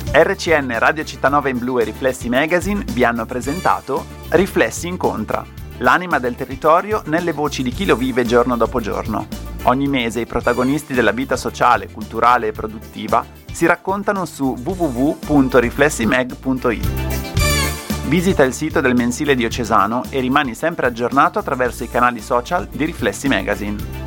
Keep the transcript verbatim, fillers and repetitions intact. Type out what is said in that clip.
R C N Radio Città in Blu e Riflessi Magazine vi hanno presentato Riflessi Incontra, l'anima del territorio nelle voci di chi lo vive giorno dopo giorno. Ogni mese i protagonisti della vita sociale, culturale e produttiva si raccontano su w w w punto riflessimag punto i t. Visita il sito del mensile diocesano e rimani sempre aggiornato attraverso i canali social di Riflessi Magazine.